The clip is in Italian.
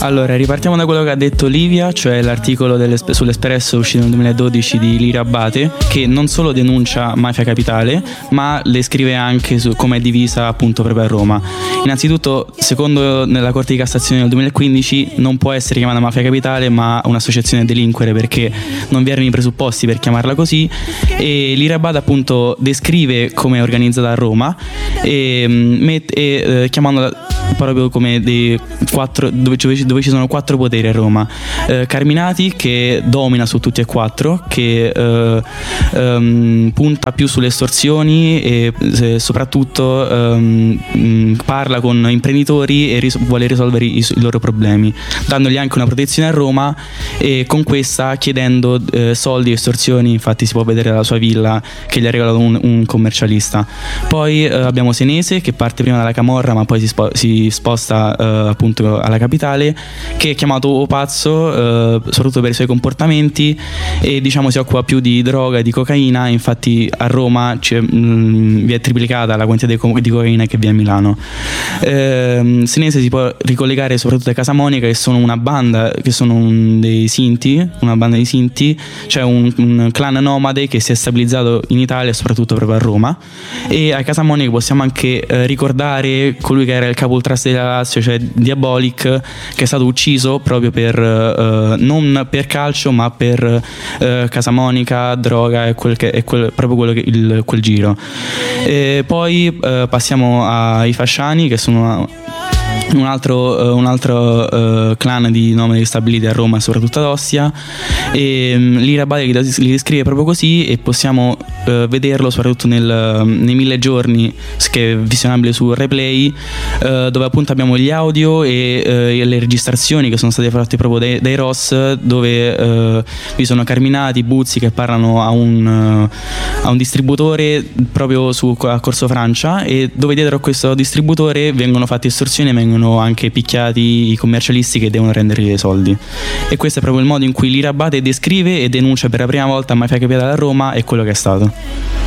Allora, ripartiamo da quello che ha detto Livia, cioè l'articolo sull'Espresso uscito nel 2012 di Lira Abbate, che non solo denuncia Mafia Capitale, ma le scrive anche su come è divisa appunto proprio a Roma. Innanzitutto, secondo nella Corte di Cassazione del 2015, non può essere chiamata Mafia Capitale ma un'associazione a delinquere, perché non vi erano i presupposti per chiamarla così, e Lira Abbate appunto descrive come è organizzata a Roma e chiamandola proprio come dove ci sono 4 poteri a Roma. Carminati, che domina su tutti e 4, che punta più sulle estorsioni e soprattutto parla con imprenditori e vuole risolvere i loro problemi, dandogli anche una protezione a Roma, e con questa chiedendo soldi e estorsioni. Infatti si può vedere la sua villa che gli ha regalato un commercialista. Poi abbiamo Senese, che parte prima dalla camorra ma poi si sposta appunto alla capitale, che è chiamato pazzo soprattutto per i suoi comportamenti, e diciamo si occupa più di droga e di cocaina. Infatti a Roma vi è triplicata la quantità di cocaina che vi è a Milano. Senese si può ricollegare soprattutto a Casamonica, che sono una banda, che sono una banda di Sinti, cioè un clan nomade che si è stabilizzato in Italia e soprattutto proprio a Roma. E a Casamonica possiamo anche ricordare colui che era il capo ultras della Lazio, cioè Diabolic, che è stato ucciso proprio per non per calcio ma per Casamonica, droga e proprio quel giro. Poi passiamo ai Fasciani, che sono un altro clan di nomadi stabiliti a Roma e soprattutto ad Ostia, e Lira Abbate li descrive proprio così, e possiamo vederlo soprattutto nei 1000 giorni, che è visionabile su Replay, dove appunto abbiamo gli audio e le registrazioni che sono state fatte proprio dai Ross, dove vi sono Carminati, Buzzi che parlano a un distributore proprio a Corso Francia, e dove dietro a questo distributore vengono fatte estorsioni, vengono anche picchiati i commercialisti che devono rendere i soldi. E questo è proprio il modo in cui Lira Abbate descrive e denuncia per la prima volta Mafia Capitale a Roma e quello che è stato.